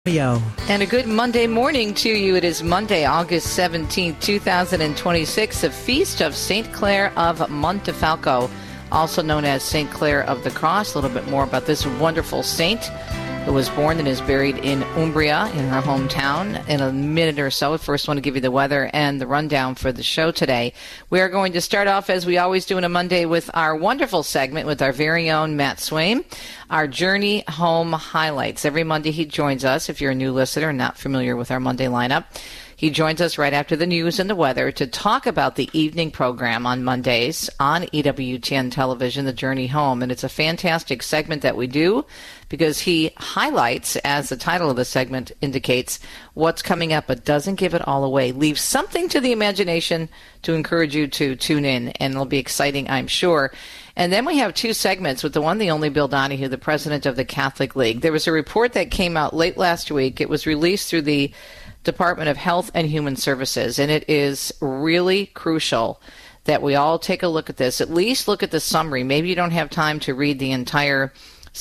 And a good Monday morning to you. It is Monday, August 17th, 2026, the feast of St. Clare of Montefalco, also known as St. Clare of the Cross. A little bit more about this wonderful saint who was born and is buried in Umbria, in her hometown, in a minute or so. First, I want to give you the weather and the rundown for the show today. We are going to start off, as we always do on a Monday, with our wonderful segment with our very own Matt Swain, our Journey Home Highlights. Every Monday he joins us. If you're a new listener and not familiar with our Monday lineup, he joins us right after the news and the weather to talk about the evening program on Mondays on EWTN television, The Journey Home. And it's a fantastic segment that we do because he highlights, as the title of the segment indicates, what's coming up, but doesn't give it all away. Leaves something to the imagination to encourage you to tune in, and it'll be exciting, I'm sure. And then we have two segments with the one, the only Bill Donahue, the president of the Catholic League. There was a report that came out late last week. It was released through the Department of Health and Human Services, and it is really crucial that we all take a look at this, at least look at the summary. Maybe you don't have time to read the entire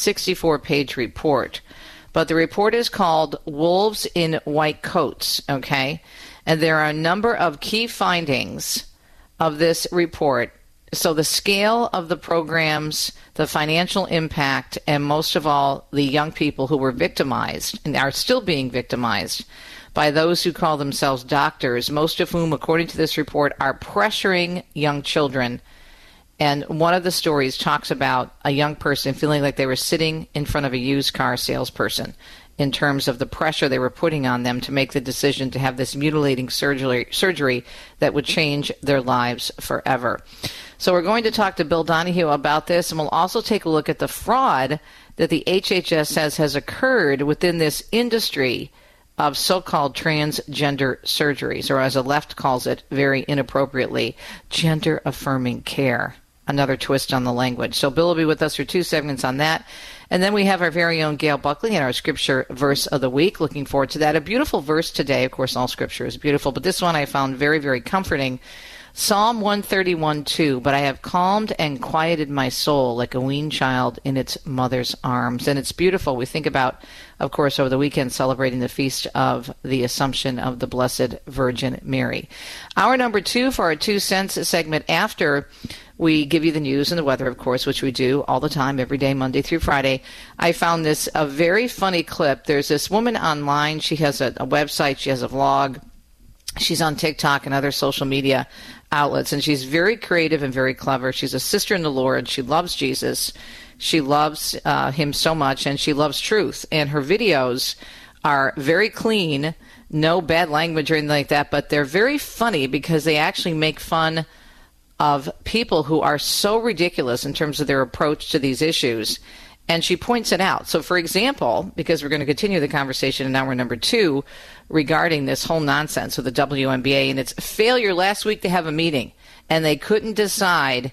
64-page report, but the report is called Wolves in White Coats, okay? And there are a number of key findings of this report. So the scale of the programs, the financial impact, and most of all, the young people who were victimized and are still being victimized by those who call themselves doctors, most of whom, according to this report, are pressuring young children. And one of the stories talks about a young person feeling like they were sitting in front of a used car salesperson in terms of the pressure they were putting on them to make the decision to have this mutilating surgery that would change their lives forever. So we're going to talk to Bill Donahue about this, and we'll also take a look at the fraud that the HHS says has occurred within this industry of so-called transgender surgeries, or as the left calls it very inappropriately, gender-affirming care. Another twist on the language. So Bill will be with us for 2 segments on that. And then we have our very own Gail Buckley and our scripture verse of the week. Looking forward to that. A beautiful verse today. Of course, all scripture is beautiful, but this one I found very, very comforting. Psalm 131:2, but I have calmed and quieted my soul like a weaned child in its mother's arms. And it's beautiful. We think about, of course, over the weekend celebrating the feast of the Assumption of the Blessed Virgin Mary. Hour number 2 for our 2 cents segment after we give you the news and the weather, of course, which we do all the time, every day, Monday through Friday. I found this a very funny clip. There's this woman online. She has a website. She has a vlog. She's on TikTok and other social media outlets, and she's very creative and very clever. She's a sister in the Lord. She loves Jesus. She loves him so much, and she loves truth. And her videos are very clean, no bad language or anything like that, but they're very funny because they actually make fun of people who are so ridiculous in terms of their approach to these issues. And she points it out. So, for example, because we're going to continue the conversation in hour number 2 regarding this whole nonsense with the WNBA and its failure last week to have a meeting, and they couldn't decide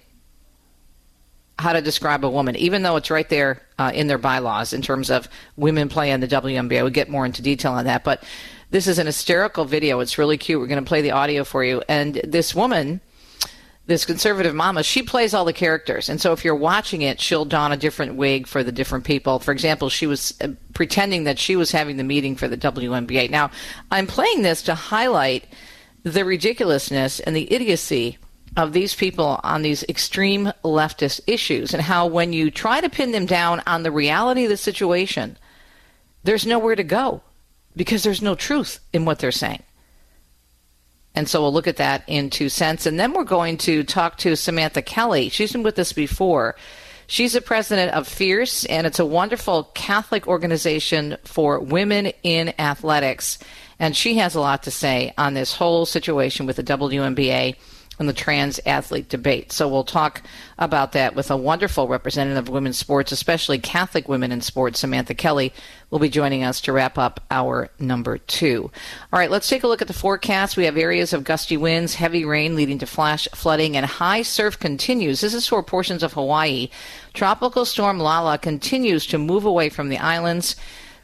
how to describe a woman, even though it's right there in their bylaws in terms of women play in the WNBA. We'll get more into detail on that. But this is an hysterical video. It's really cute. We're going to play the audio for you. And this woman, this conservative mama, she plays all the characters. And so if you're watching it, she'll don a different wig for the different people. For example, she was pretending that she was having the meeting for the WNBA. Now, I'm playing this to highlight the ridiculousness and the idiocy of these people on these extreme leftist issues, and how when you try to pin them down on the reality of the situation, there's nowhere to go because there's no truth in what they're saying. And so we'll look at that in 2 cents. And then we're going to talk to Samantha Kelly. She's been with us before. She's the president of Fierce, and it's a wonderful Catholic organization for women in athletics. And she has a lot to say on this whole situation with the WNBA and the trans athlete debate. So we'll talk about that with a wonderful representative of women's sports, especially Catholic women in sports. Samantha Kelly will be joining us to wrap up hour number 2. All right, let's take a look at the forecast. We have areas of gusty winds, heavy rain leading to flash flooding, and high surf continues. This is for portions of Hawaii. Tropical storm Lala continues to move away from the islands.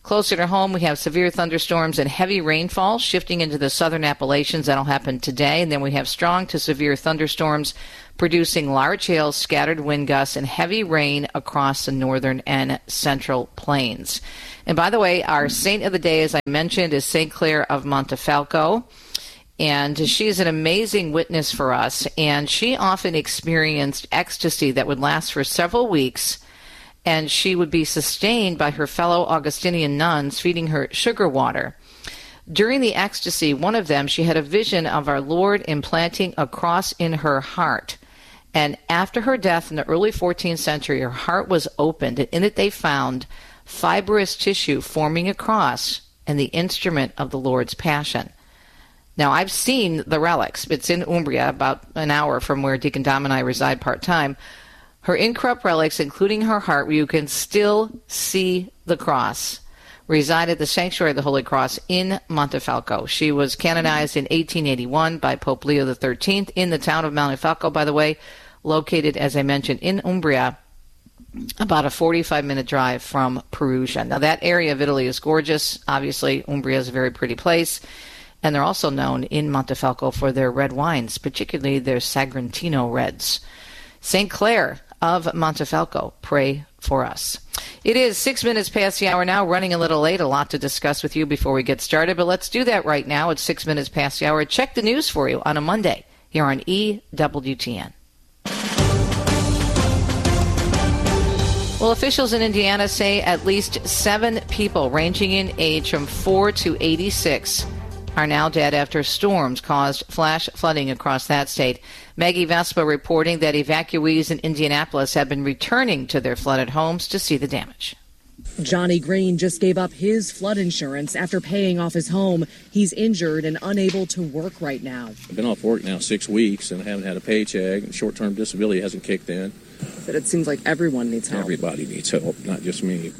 Closer to home, we have severe thunderstorms and heavy rainfall shifting into the southern Appalachians. That'll happen today. And then we have strong to severe thunderstorms producing large hail, scattered wind gusts, and heavy rain across the northern and central plains. And by the way, our saint of the day, as I mentioned, is St. Clare of Montefalco. And she's an amazing witness for us. And she often experienced ecstasy that would last for several weeks. And she would be sustained by her fellow Augustinian nuns feeding her sugar water. During the ecstasy, one of them, she had a vision of our Lord implanting a cross in her heart. And after her death in the early 14th century, her heart was opened, and in it they found fibrous tissue forming a cross and the instrument of the Lord's Passion. Now, I've seen the relics. It's in Umbria, about an hour from where Deacon Dom and I reside part-time. Her incorrupt relics, including her heart, where you can still see the cross, reside at the Sanctuary of the Holy Cross in Montefalco. She was canonized in 1881 by Pope Leo XIII in the town of Montefalco, by the way, located, as I mentioned, in Umbria, about a 45-minute drive from Perugia. Now, that area of Italy is gorgeous. Obviously, Umbria is a very pretty place. And they're also known in Montefalco for their red wines, particularly their Sagrantino reds. St. Clare of Montefalco, pray for us. It is 6 minutes past the hour now, running a little late. A lot to discuss with you before we get started, but let's do that right now. It's 6 minutes past the hour. Check the news for you on a Monday here on EWTN. Well, officials in Indiana say at least 7 people ranging in age from 4 to 86 are now dead after storms caused flash flooding across that state. Maggie Vespa reporting that evacuees in Indianapolis have been returning to their flooded homes to see the damage. Johnny Green just gave up his flood insurance after paying off his home. He's injured and unable to work right now. I've been off work now 6 weeks and haven't had a paycheck, and short-term disability hasn't kicked in. But it seems like everyone needs help. Everybody needs help, not just me.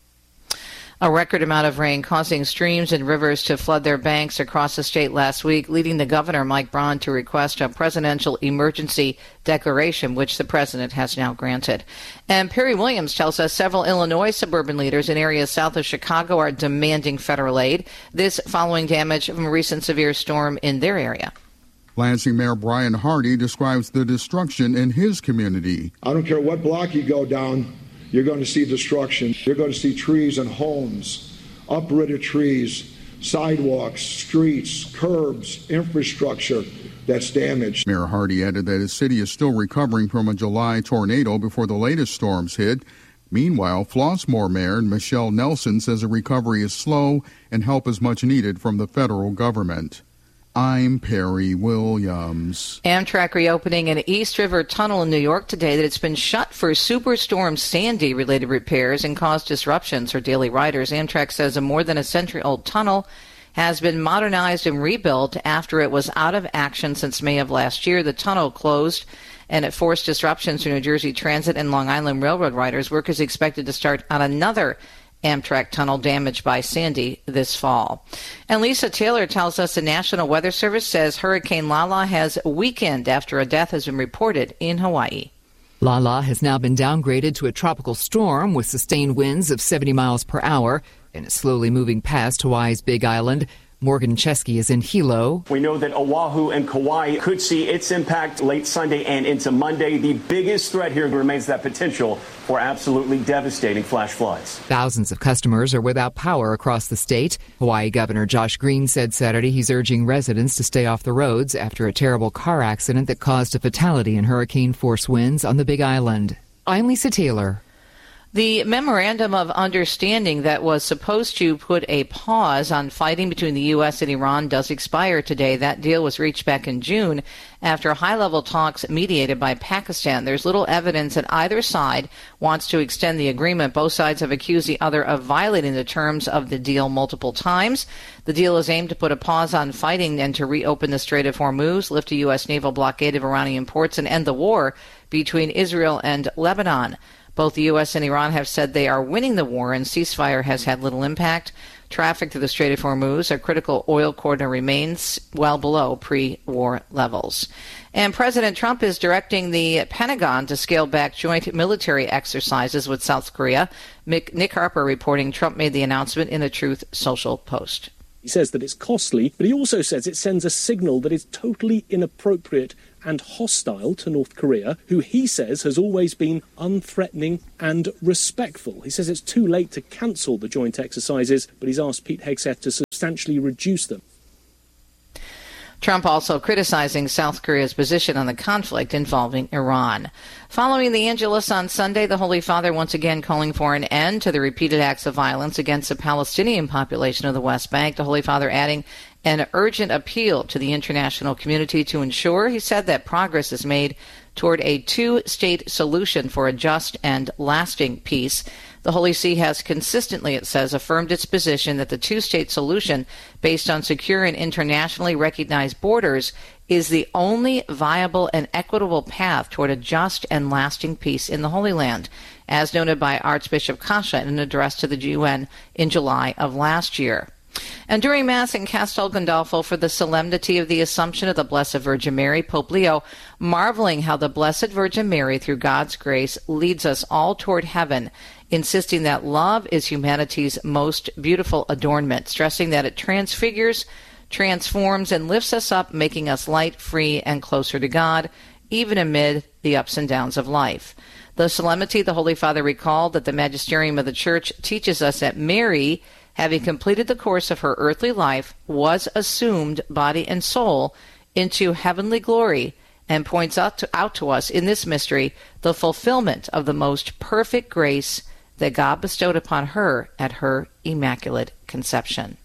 A record amount of rain causing streams and rivers to flood their banks across the state last week, leading the governor, Mike Braun, to request a presidential emergency declaration, which the president has now granted. And Perry Williams tells us several Illinois suburban leaders in areas south of Chicago are demanding federal aid, this following damage from a recent severe storm in their area. Lansing Mayor Brian Hardy describes the destruction in his community. I don't care what block you go down, you're going to see destruction. You're going to see trees and homes, uprooted trees, sidewalks, streets, curbs, infrastructure that's damaged. Mayor Hardy added that his city is still recovering from a July tornado before the latest storms hit. Meanwhile, Flossmoor Mayor Michelle Nelson says the recovery is slow and help is much needed from the federal government. I'm Perry Williams. Amtrak reopening an East River tunnel in New York today that it's been shut for Superstorm Sandy related repairs and caused disruptions for daily riders. Amtrak says a more than a century-old tunnel has been modernized and rebuilt after it was out of action since May of last year. The tunnel closed and it forced disruptions for New Jersey Transit and Long Island Railroad riders. Work is expected to start on another Amtrak tunnel damaged by Sandy this fall. And Lisa Taylor tells us the National Weather Service says Hurricane Lala has weakened after a death has been reported in Hawaii. Lala has now been downgraded to a tropical storm with sustained winds of 70 miles per hour and is slowly moving past Hawaii's Big Island. Morgan Chesky is in Hilo. We know that Oahu and Kauai could see its impact late Sunday and into Monday. The biggest threat here remains that potential for absolutely devastating flash floods. Thousands of customers are without power across the state. Hawaii Governor Josh Green said Saturday he's urging residents to stay off the roads after a terrible car accident that caused a fatality in hurricane-force winds on the Big Island. I'm Lisa Taylor. The memorandum of understanding that was supposed to put a pause on fighting between the U.S. and Iran does expire today. That deal was reached back in June after high-level talks mediated by Pakistan. There's little evidence that either side wants to extend the agreement. Both sides have accused the other of violating the terms of the deal multiple times. The deal is aimed to put a pause on fighting and to reopen the Strait of Hormuz, lift a U.S. naval blockade of Iranian ports, and end the war between Israel and Lebanon. Both the U.S. and Iran have said they are winning the war, and ceasefire has had little impact. Traffic through the Strait of Hormuz, a critical oil corridor, remains well below pre-war levels. And President Trump is directing the Pentagon to scale back joint military exercises with South Korea. Nick Harper reporting Trump made the announcement in a Truth Social post. He says that it's costly, but he also says it sends a signal that is totally inappropriate and hostile to North Korea, who he says has always been unthreatening and respectful. He says it's too late to cancel the joint exercises, but he's asked Pete Hegseth to substantially reduce them. Trump also criticizing South Korea's position on the conflict involving Iran. Following the Angelus on Sunday, the Holy Father once again calling for an end to the repeated acts of violence against the Palestinian population of the West Bank. The Holy Father adding an urgent appeal to the international community to ensure, he said, that progress is made toward a two-state solution for a just and lasting peace. The Holy See has consistently, it says, affirmed its position that the two-state solution based on secure and internationally recognized borders is the only viable and equitable path toward a just and lasting peace in the Holy Land, as noted by Archbishop Kasha in an address to the UN in July of last year. And during Mass in Castel Gandolfo for the solemnity of the Assumption of the Blessed Virgin Mary, Pope Leo, marveling how the Blessed Virgin Mary, through God's grace, leads us all toward heaven, insisting that love is humanity's most beautiful adornment, stressing that it transfigures, transforms, and lifts us up, making us light, free, and closer to God, even amid the ups and downs of life. The solemnity, the Holy Father recalled that the Magisterium of the Church teaches us that Mary, having completed the course of her earthly life, was assumed, body and soul, into heavenly glory, and points out to us in this mystery the fulfillment of the most perfect grace that God bestowed upon her at her Immaculate Conception.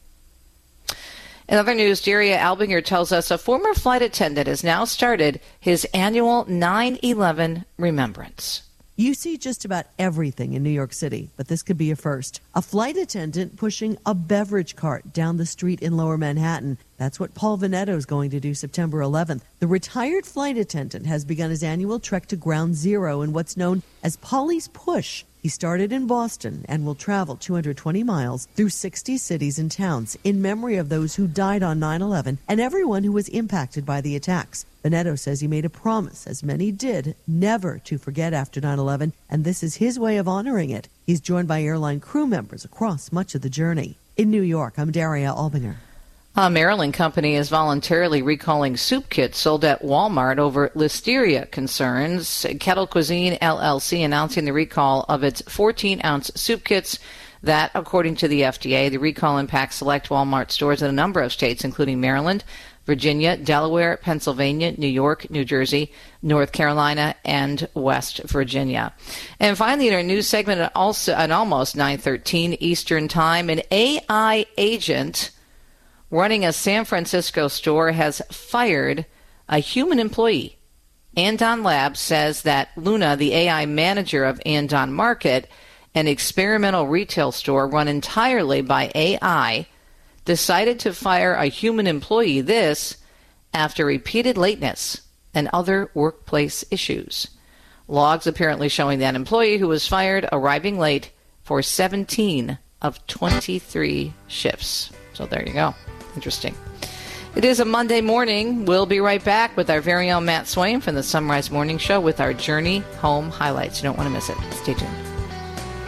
In other news, Daria Albinger tells us a former flight attendant has now started his annual 9/11 remembrance. You see just about everything in New York City, but this could be a first. A flight attendant pushing a beverage cart down the street in Lower Manhattan. That's what Paul Veneto is going to do September 11th. The retired flight attendant has begun his annual trek to Ground Zero in what's known as Polly's Push. He started in Boston and will travel 220 miles through 60 cities and towns in memory of those who died on 9/11 and everyone who was impacted by the attacks. Veneto says he made a promise, as many did, never to forget after 9/11, and this is his way of honoring it. He's joined by airline crew members across much of the journey. In New York, I'm Daria Albinger. A Maryland company is voluntarily recalling soup kits sold at Walmart over listeria concerns. Kettle Cuisine LLC announcing the recall of its 14-ounce soup kits that, according to the FDA, the recall impacts select Walmart stores in a number of states, including Maryland, Virginia, Delaware, Pennsylvania, New York, New Jersey, North Carolina, and West Virginia. And finally, in our news segment at almost 9:13 Eastern Time, an AI agent running a San Francisco store has fired a human employee. Andon Labs says that Luna, the AI manager of Andon Market, an experimental retail store run entirely by AI, decided to fire a human employee, this after repeated lateness and other workplace issues. Logs apparently showing that employee who was fired arriving late for 17 of 23 shifts. So there you go. Interesting. It is a Monday morning. We'll be right back with our very own Matt Swain from the Sunrise Morning Show with our Journey Home highlights. You don't want to miss it. Stay tuned.